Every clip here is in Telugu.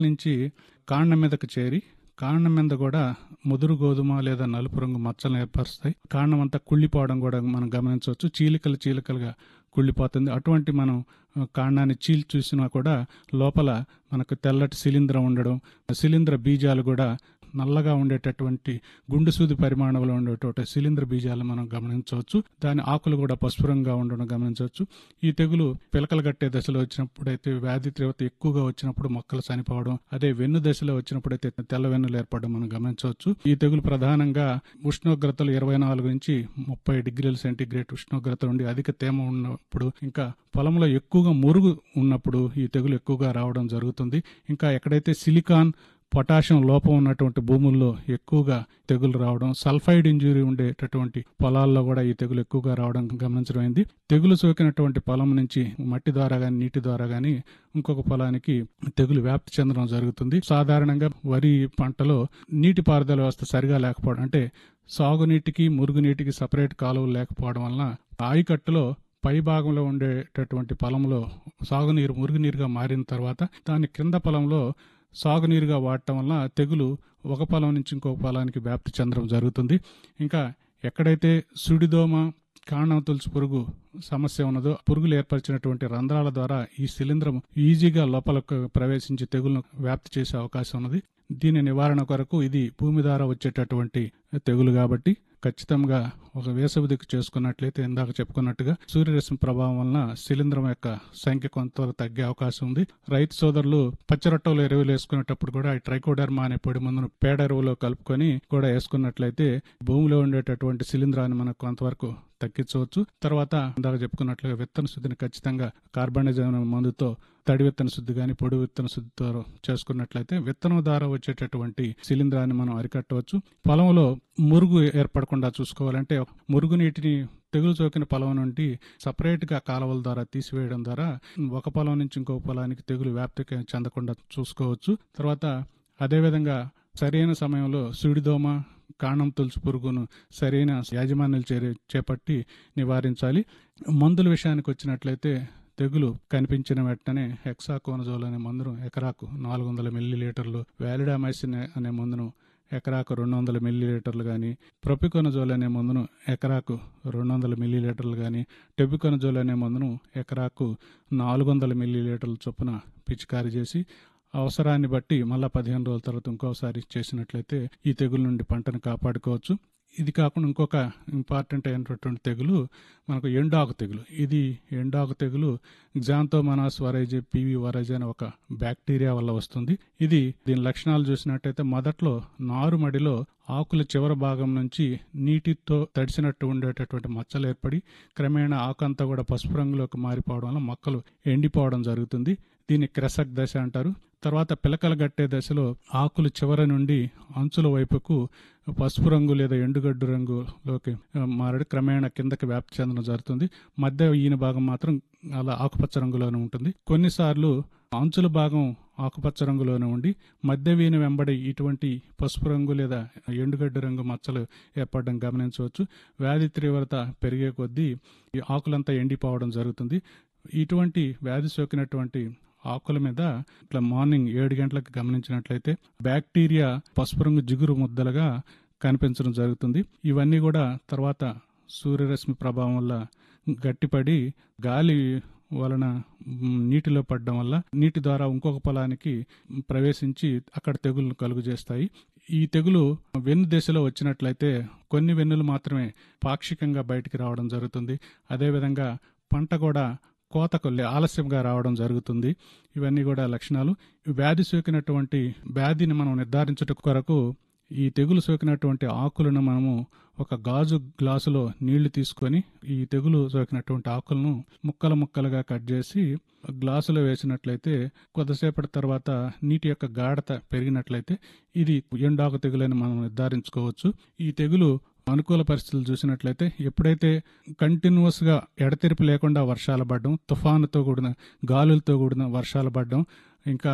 నుంచి కాండం మీదకు చేరి కాండం మీద కూడా ముదురు గోధుమ లేదా నలుపు రంగు మచ్చలను ఏర్పరుస్తాయి. కాండం అంతా కుళ్ళిపోవడం కూడా మనం గమనించవచ్చు. చీలికలుగా కుళ్ళిపోతుంది. అటువంటి మనం కాండాన్ని చీల్చి చూసినా కూడా లోపల మనకు తెల్లటి శిలీంధ్రం ఉండడం, శిలీంధ్ర బీజాలు కూడా నల్లగా ఉండేటటువంటి గుండు సూది పరిమాణంలో ఉండేటువంటి శిలీంధ్ర బీజాలు మనం గమనించవచ్చు. దాని ఆకులు కూడా పసుపు రంగుగా ఉండడం గమనించవచ్చు. ఈ తెగులు పిలకలు కట్టే దశలో వచ్చినప్పుడు అయితే వ్యాధి తీవ్రత ఎక్కువగా వచ్చినప్పుడు మొక్కలు చనిపోవడం, అదే వెన్ను దశలో వచ్చినప్పుడు అయితే తెల్ల వెన్నులు ఏర్పడడం మనం గమనించవచ్చు. ఈ తెగులు ప్రధానంగా ఉష్ణోగ్రతలు 24 నుంచి 30 డిగ్రీల సెంటీగ్రేడ్ ఉష్ణోగ్రత ఉండి అధిక తేమ ఉన్నప్పుడు, ఇంకా పొలంలో ఎక్కువగా మురుగు ఉన్నప్పుడు ఈ తెగులు ఎక్కువగా రావడం జరుగుతుంది. ఇంకా ఎక్కడైతే సిలికాన్ పొటాషియం లోపం ఉన్నటువంటి భూముల్లో ఎక్కువగా తెగులు రావడం, సల్ఫైడ్ ఇంజురీ ఉండేటటువంటి పొలాల్లో కూడా ఈ తెగులు ఎక్కువగా రావడం గమనించడమైంది. తెగులు సోకినటువంటి పొలం నుంచి మట్టి ద్వారా కానీ నీటి ద్వారా కానీ ఇంకొక పొలానికి తెగులు వ్యాప్తి చెందడం జరుగుతుంది. సాధారణంగా వరి పంటలో నీటిపారుదల వ్యవస్థ సరిగా లేకపోవడం, అంటే సాగునీటికి మురుగునీటికి సపరేట్ కాలువలు లేకపోవడం వలన ఆయకట్టులో పై భాగంలో ఉండేటటువంటి పొలంలో సాగునీరు మురుగునీరుగా మారిన తర్వాత దాని కింద పొలంలో సాగునీరుగా వాడటం వల్ల తెగులు ఒక పొలం నుంచి ఇంకొక పొలానికి వ్యాప్తి చెందడం జరుగుతుంది. ఇంకా ఎక్కడైతే సుడిదోమ, కాండం తొలుచు పురుగు సమస్య ఉన్నదో, పురుగులు ఏర్పరిచినటువంటి రంధ్రాల ద్వారా ఈ శిలీంధ్రం ఈజీగా లోపలకు ప్రవేశించి తెగులను వ్యాప్తి చేసే అవకాశం ఉన్నది. దీని నివారణ కొరకు ఇది భూమి ద్వారా వచ్చేటటువంటి తెగులు కాబట్టి ఖచ్చితంగా ఒక వేసవి దిక్కు చేసుకున్నట్లయితే ఇందాక చెప్పుకున్నట్టుగా సూర్యరశ్మి ప్రభావం వలన శిలీంధ్రం యొక్క సంఖ్య కొంతవరకు తగ్గే అవకాశం ఉంది. రైతు సోదరులు పచ్చిరొట్టలు ఎరువులు వేసుకునేటప్పుడు కూడా ఈ ట్రైకోడర్మా అనే పొడి మందును పేడ ఎరువులో కలుపుకొని కూడా వేసుకున్నట్లయితే భూమిలో ఉండేటటువంటి శిలీంధ్రాన్ని మనకు కొంతవరకు తగ్గించవచ్చు. తర్వాత ఇందాక చెప్పుకున్నట్లుగా విత్తన శుద్ధిని ఖచ్చితంగా కార్బనిజం మందుతో తడి విత్తన శుద్ధి కానీ పొడి విత్తన శుద్ధితో చేసుకున్నట్లయితే విత్తనం ద్వారా వచ్చేటటువంటి శిలీంధ్రాన్ని మనం అరికట్టవచ్చు. పొలంలో మురుగు ఏర్పడకుండా చూసుకోవాలంటే మురుగు నీటిని తెగులు సోకిన పొలం నుండి సపరేట్ గా కాలువల ద్వారా తీసివేయడం ద్వారా ఒక పొలం నుంచి ఇంకొక పొలానికి తెగులు వ్యాప్తి చెందకుండా చూసుకోవచ్చు. తర్వాత అదేవిధంగా సరైన సమయంలో సుడిదోమ, కాండం తొలుచు పురుగును సరైన యాజమాన్యాలు చేపట్టి నివారించాలి. మందుల విషయానికి వచ్చినట్లయితే తెగులు కనిపించిన వెంటనే హెక్సాకోనజోల్ అనే మందును ఎకరాకు 400 మిల్లీలీటర్లు, వ్యాలిడామైసిన్ అనే మందును ఎకరాకు 200 మిల్లీలీటర్లు కానీ, ప్రొపికోనజోల్ అనే మందును ఎకరాకు 200 మిల్లీలీటర్లు కానీ, టెబికోనజోల్ అనే మందును ఎకరాకు 400 మిల్లీలీటర్ల చొప్పున పిచికారీ చేసి అవసరాన్ని బట్టి మళ్ళా 15 రోజుల తర్వాత ఇంకోసారి చేసినట్లయితే ఈ తెగులు నుండి పంటను కాపాడుకోవచ్చు. ఇది కాకుండా ఇంకొక ఇంపార్టెంట్ అయినటువంటి తెగులు మనకు ఎండాకు తెగులు. ఇది ఎండాకు తెగులు గ్జాంతోమోనాస్ వరైజే పివి వరైజే అనే ఒక బ్యాక్టీరియా వల్ల వస్తుంది. దీని లక్షణాలు చూసినట్టయితే మొదట్లో నారుమడిలో ఆకుల చివరి భాగం నుంచి నీటితో తడిసినట్టు ఉండేటటువంటి మచ్చలు ఏర్పడి క్రమేణా ఆకంతా కూడా పసుపు రంగులోకి మారిపోవడం వల్ల మొక్కలు ఎండిపోవడం జరుగుతుంది. దీన్ని క్రెసక్ దశ అంటారు. తర్వాత పిలకలు గట్టే దశలో ఆకులు చివరి నుండి అంచుల వైపుకు పసుపు రంగు లేదా ఎండుగడ్డు రంగులోకి మారడి క్రమేణా కిందకి వ్యాప్తి చెందడం జరుగుతుంది. మధ్య ఈయన భాగం మాత్రం అలా ఆకుపచ్చ రంగులోనే ఉంటుంది. కొన్నిసార్లు అంచుల భాగం ఆకుపచ్చ రంగులోనే ఉండి మధ్య వీన వెంబడి ఇటువంటి పసుపు రంగు లేదా ఎండుగడ్డు రంగు మచ్చలు ఏర్పడడం గమనించవచ్చు. వ్యాధి తీవ్రత పెరిగే కొద్దీ ఈ ఆకులంతా ఎండిపోవడం జరుగుతుంది. ఇటువంటి వ్యాధి సోకినటువంటి ఆకుల మీద ఇట్లా మార్నింగ్ 7 గంటలకు గమనించినట్లయితే బ్యాక్టీరియా పసుపు రంగు జిగురు ముద్దలుగా కనిపించడం జరుగుతుంది. ఇవన్నీ కూడా తర్వాత సూర్యరశ్మి ప్రభావం వల్ల గట్టిపడి గాలి వలన నీటిలో పడడం వల్ల నీటి ద్వారా ఇంకొక పొలానికి ప్రవేశించి అక్కడ తెగులను కలుగు చేస్తాయి. ఈ తెగులు వెన్ను దశలో వచ్చినట్లయితే కొన్ని వెన్నులు మాత్రమే పాక్షికంగా బయటికి రావడం జరుగుతుంది. అదేవిధంగా పంట కూడా కోతకు ఆలస్యంగా రావడం జరుగుతుంది. ఇవన్నీ కూడా లక్షణాలు. వ్యాధి సోకినటువంటి వ్యాధిని మనం నిర్ధారించుట కొరకు ఈ తెగులు సోకినటువంటి ఆకులను మనము ఒక గాజు గ్లాసులో నీళ్లు తీసుకొని ఈ తెగులు సోకినటువంటి ఆకులను ముక్కలుగా కట్ చేసి గ్లాసులో వేసినట్లయితే కొద్దిసేపటి తర్వాత నీటి యొక్క గాఢత పెరిగినట్లయితే ఇది ఎండాకు తెగులని మనం నిర్ధారించుకోవచ్చు. ఈ తెగులు అనుకూల పరిస్థితులు చూసినట్లయితే ఎప్పుడైతే కంటిన్యూస్ గా ఎడతెరిపి లేకుండా వర్షాలు పడడం, తుఫానుతో కూడిన గాలులతో కూడిన వర్షాలు పడడం, ఇంకా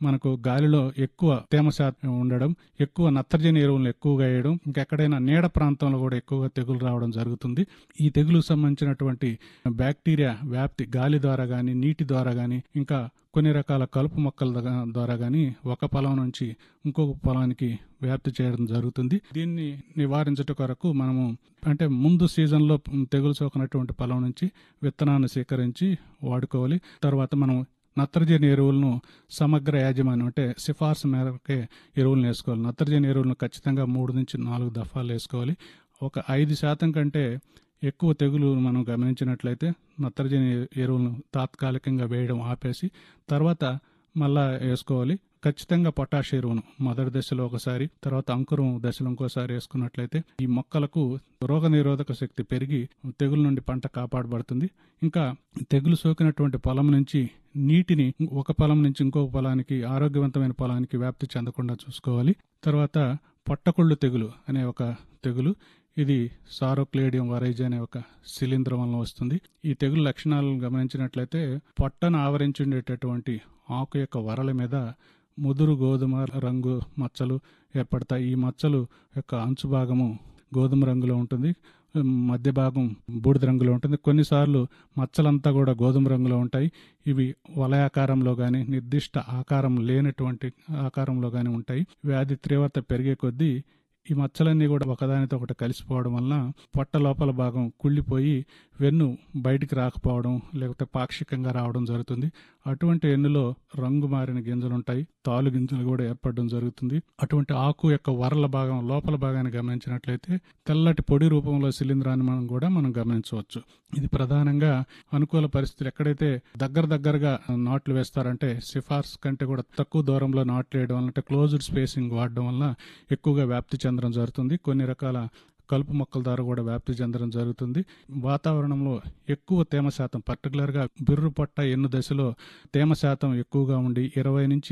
మనకు గాలిలో ఎక్కువ తేమ శాతం ఉండడం, ఎక్కువ నత్రజని ఎరువులను ఎక్కువగా వేయడం, ఇంకెక్కడైనా నీడ ప్రాంతంలో కూడా ఎక్కువగా తెగులు రావడం జరుగుతుంది. ఈ తెగులుకు సంబంధించినటువంటి బ్యాక్టీరియా వ్యాప్తి గాలి ద్వారా కానీ, నీటి ద్వారా కానీ, ఇంకా కొన్ని రకాల కలుపు మొక్కల ద్వారా కానీ ఒక పొలం నుంచి ఇంకొక పొలానికి వ్యాప్తి చేయడం జరుగుతుంది. దీన్ని నివారించడం కొరకు మనము అంటే ముందు సీజన్లో తెగులు సోకినటువంటి పొలం నుంచి విత్తనాన్ని సేకరించి వాడుకోవాలి. తర్వాత మనం నత్రజని ఎరువులను సమగ్ర యాజమాన్యం అంటే సిఫార్సు మేరకే ఎరువులను వేసుకోవాలి. నత్రజని ఎరువులను ఖచ్చితంగా 3 నుంచి 4 దఫాలు వేసుకోవాలి. ఒక 5% కంటే ఎక్కువ తెగులు మనం గమనించినట్లయితే నత్రజని ఎరువులను తాత్కాలికంగా వేయడం ఆపేసి తర్వాత మళ్ళా వేసుకోవాలి. ఖచ్చితంగా పొటాష్ ఎరువును మొదటి దశలో ఒకసారి, తర్వాత అంకురం దశలో ఇంకోసారి వేసుకున్నట్లయితే ఈ మొక్కలకు రోగ నిరోధక శక్తి పెరిగి తెగుల నుండి పంట కాపాడబడుతుంది. ఇంకా తెగులు సోకినటువంటి పొలం నుంచి నీటిని ఒక పొలం నుంచి ఇంకొక పొలానికి, ఆరోగ్యవంతమైన పొలానికి వ్యాప్తి చెందకుండా చూసుకోవాలి. తర్వాత పొట్టకొళ్ళు తెగులు అనే ఒక తెగులు, ఇది సారోక్లేడియం వరైజీ అనే ఒక శిలీంధ్రం వలన వస్తుంది. ఈ తెగులు లక్షణాలను గమనించినట్లయితే పొట్టను ఆవరించి ఉండేటటువంటి ఆకు యొక్క వరల మీద ముదురు గోధుమ రంగు మచ్చలు ఏర్పడతాయి. ఈ మచ్చలు యొక్క అంచు భాగము గోధుమ రంగులో ఉంటుంది, మధ్య భాగం బూడిద రంగులో ఉంటుంది. కొన్నిసార్లు మచ్చలంతా కూడా గోధుమ రంగులో ఉంటాయి. ఇవి వలయాకారంలో కానీ, నిర్దిష్ట ఆకారం లేనటువంటి ఆకారంలో కానీ ఉంటాయి. వ్యాధి తీవ్రత పెరిగే కొద్దీ ఈ మచ్చలన్నీ కూడా ఒకదానితో ఒకటి కలిసిపోవడం వలన పొట్ట లోపల భాగం కుళ్ళిపోయి వెన్ను బయటికి రాకపోవడం, లేకపోతే పాక్షికంగా రావడం జరుగుతుంది. అటువంటి వెన్నులో రంగు మారిన గింజలు ఉంటాయి, తాలు గింజలు కూడా ఏర్పడడం జరుగుతుంది. అటువంటి ఆకు యొక్క వరల భాగం లోపల భాగాన్ని గమనించినట్లయితే తెల్లటి పొడి రూపంలో శిలీంధ్రాన్ని మనం గమనించవచ్చు. ఇది ప్రధానంగా అనుకూల పరిస్థితులు ఎక్కడైతే దగ్గరగా నాట్లు వేస్తారంటే సిఫార్సు కంటే కూడా తక్కువ దూరంలో నాట్లు వేయడం వల్ల, అంటే క్లోజ్డ్ స్పేసింగ్ వాడడం వల్ల ఎక్కువగా వ్యాప్తి చెందడం జరుగుతుంది. కొన్ని రకాల కలుపు మొక్కల ద్వారా కూడా వ్యాప్తి చెందడం జరుగుతుంది. వాతావరణంలో ఎక్కువ తేమ శాతం, పర్టికులర్గా బిర్రు పొట్ట ఎన్ను దశలో తేమ శాతం ఎక్కువగా ఉండి 20 నుంచి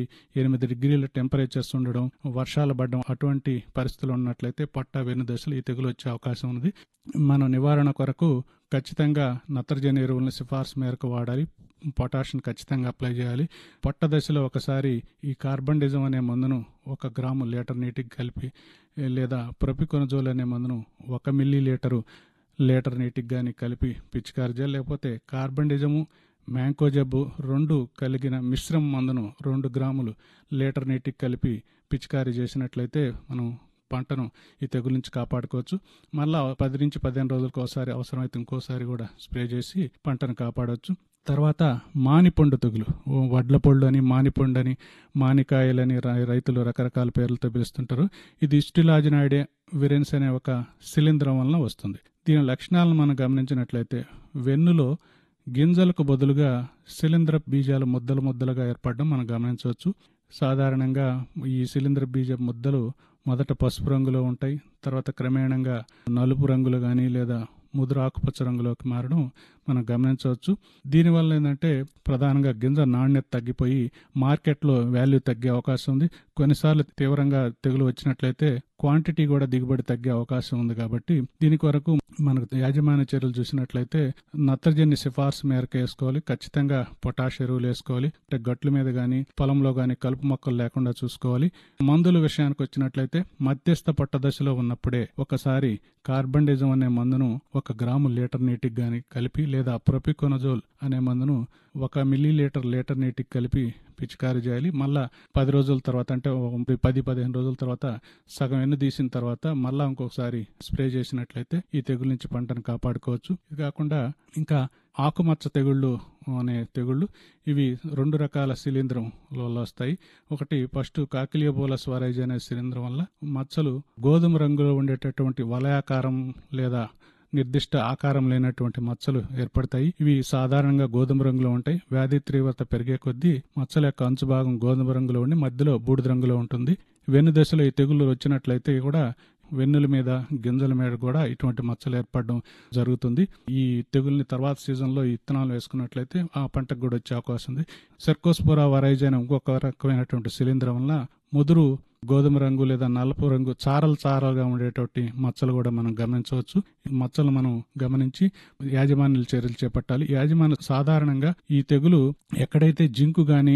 28 డిగ్రీల టెంపరేచర్స్ ఉండడం, వర్షాలు పడడం, అటువంటి పరిస్థితులు ఉన్నట్లయితే పొట్ట వెన్ను దశలో ఈ తెగులు వచ్చే అవకాశం ఉంది. మనం నివారణ కొరకు ఖచ్చితంగా నత్రజని ఎరువులను సిఫార్సు మేరకు వాడాలి. పొటాషియం ఖచ్చితంగా అప్లై చేయాలి. పొట్ట దశలో ఒకసారి ఈ కార్బండిజం అనే మందును 1 గ్రాము లీటర్ నీటికి కలిపి, లేదా ప్రొపికొనజోల్ అనే మందును 1 మిల్లీలీటరు లీటర్ నీటికి కానీ కలిపి పిచికారీ చేయాలి. లేకపోతే కార్బండిజము, మ్యాంకోజెబ్ 2 కలిగిన మిశ్రమ మందును 2 గ్రాములు లీటర్ నీటికి కలిపి పిచికారీ చేసినట్లయితే మనం పంటను ఈ తెగుల నుంచి కాపాడుకోవచ్చు. మళ్ళా 10 నుంచి 15 రోజులకు ఒకసారి, అవసరమైతే ఇంకోసారి కూడా స్ప్రే చేసి పంటను కాపాడవచ్చు. తర్వాత మానిపండు తెగులు, వడ్ల పొళ్ళు అని, మానిపండు అని, మానికాయలని రైతులు రకరకాల పేర్లతో పిలుస్తుంటారు. ఇది స్టిలాజినాయిడే విరెన్స్ అనే ఒక శిలీంధ్రం వలన వస్తుంది. దీని లక్షణాలను మనం గమనించినట్లయితే వెన్నులో గింజలకు బదులుగా శిలీంధ్ర బీజాలు ముద్దలుగా ఏర్పడడం మనం గమనించవచ్చు. సాధారణంగా ఈ శిలీంధ్ర బీజ ముద్దలు మొదట పసుపు రంగులో ఉంటాయి, తర్వాత క్రమేణంగా నలుపు రంగులో కానీ లేదా ముదురు ఆకుపచ్చ రంగులోకి మారడం మనం గమనించవచ్చు. దీనివల్ల ఏంటంటే ప్రధానంగా గింజ నాణ్యత తగ్గిపోయి మార్కెట్లో వాల్యూ తగ్గే అవకాశం ఉంది. కొన్నిసార్లు తీవ్రంగా తెగులు వచ్చినట్లయితే క్వాంటిటీ కూడా దిగుబడి తగ్గే అవకాశం ఉంది. కాబట్టి దీని కొరకు మనకు యాజమాన్య చర్యలు చూసినట్లయితే నత్రజని సిఫార్సు మేరకు వేసుకోవాలి. ఖచ్చితంగా పొటాష్ ఎరువులు వేసుకోవాలి. అంటే గట్ల మీద కానీ పొలంలో కానీ కలుపు మొక్కలు లేకుండా చూసుకోవాలి. మందుల విషయానికి వచ్చినట్లయితే మధ్యస్థ పొట్ట దశలో ఉన్నప్పుడే ఒకసారి కార్బండిజం అనే మందును 1 గ్రాము లీటర్ నీటికి కానీ కలిపి, లేదా ప్రొపికొనజోల్ అనే మందును 1 మిల్లీలీటర్ లీటర్ నీటికి కలిపి పిచికారీ చేయాలి. మళ్ళా 10 రోజుల తర్వాత, అంటే 10-15 రోజుల తర్వాత సగం ఎన్ను తీసిన తర్వాత మళ్ళా ఇంకొకసారి స్ప్రే చేసినట్లయితే ఈ తెగుల నుంచి పంటను కాపాడుకోవచ్చు. ఇది కాకుండా ఇంకా ఆకుమచ్చ తెగుళ్ళు అనే తెగుళ్ళు, ఇవి 2 రకాల శిలీంధ్రం వల్ల వస్తాయి. ఒకటి ఫస్ట్ కాకిలియోబోలస్ వరైజీ అనే శిలీంధ్రం వల్ల మచ్చలు గోధుమ రంగులో ఉండేటటువంటి వలయాకారం లేదా నిర్దిష్ట ఆకారం లేనటువంటి మచ్చలు ఏర్పడతాయి. ఇవి సాధారణంగా గోధుమ రంగులో ఉంటాయి. వ్యాధి తీవ్రత పెరిగే కొద్దీ మచ్చల యొక్క అంచు భాగం గోధుమ రంగులో ఉండి మధ్యలో బూడిద రంగులో ఉంటుంది. వెన్ను దశలో ఈ తెగుళ్ళు వచ్చినట్లయితే కూడా వెన్నుల మీద, గింజల మీద కూడా ఇటువంటి మచ్చలు ఏర్పడడం జరుగుతుంది. ఈ తెగుల్ని తర్వాత సీజన్లో ఇత్తనాలు వేసుకున్నట్లయితే ఆ పంటకు కూడా వచ్చే అవకాశం ఉంది. సెర్కోస్పోరా వరైజీ అనే ఇంకొక రకమైనటువంటి శిలీంధ్రం వల్ల ముదురు గోధుమ రంగు లేదా నలుపు రంగు చారలుగా ఉండేటువంటి మచ్చలు కూడా మనం గమనించవచ్చు. మచ్చలు మనం గమనించి యాజమాన్యాల చర్యలు చేపట్టాలి. యాజమాన్యం సాధారణంగా ఈ తెగులు ఎక్కడైతే జింకు గాని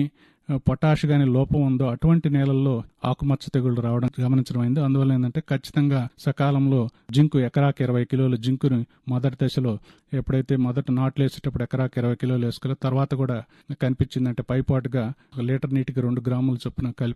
పొటాష్ గాని లోపం ఉందో అటువంటి నేలల్లో ఆకుమచ్చ తెగుళ్ళు రావడం గమనించడం అయింది. అందువల్ల ఏంటంటే ఖచ్చితంగా సకాలంలో జింకు ఎకరాకి 20 కిలోల జింకుని మొదటి దశలో ఎప్పుడైతే మొదట నాట్లు వేసేటప్పుడు ఎకరాకి 20 కిలోలు వేసుకోవాలి. తర్వాత కూడా కనిపించిందంటే పైపాటుగా 1 లీటర్ నీటికి 2 గ్రాముల చొప్పున కలిపి